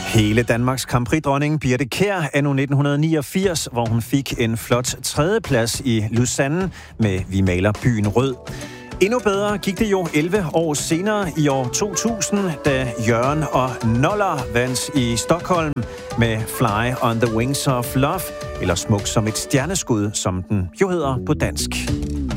Hele Danmarks Grand Prix-dronning Birthe Kjær anno 1989, hvor hun fik en flot tredjeplads i Lausanne med Vi maler byen rød. Endnu bedre gik det jo 11 år senere i år 2000, da Jørgen og Noller vandt i Stockholm med Fly on the Wings of Love, eller Smuk som et stjerneskud, som den jo hedder på dansk.